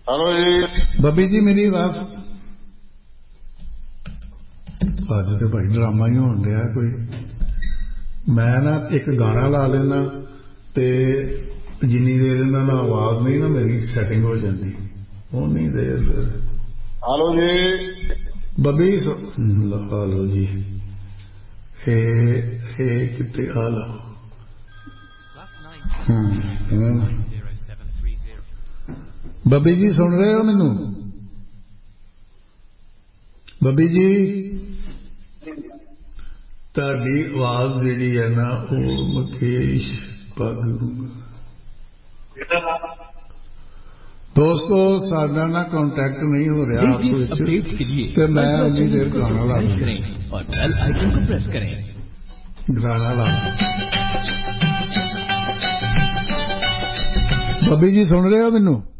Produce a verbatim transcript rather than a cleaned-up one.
hello जी बबी जी मेरी आवाज अज तो भाई ड्रामा ही होन दिया कोई मैं ना एक गाना ला लेना ते जिन्नी देर इन्हां नाल आवाज नहीं ना मेरी सैटिंग हो जाती उन्नी देर फिर हेलो जी बबी हालो जी हे हे कितने हालो बबी जी सुन रहे हो मैनू बबी जी ताड़ी आवाज जी है ना वो मुकेश पागलूंगा दोस्तों साडा ना कांटेक्ट नहीं हो रहा आपस तो मैं उन्नी देर गाना ला करें और बेल आइकन को प्रेस करें गाना ला बबी जी सुन रहे हो मैनू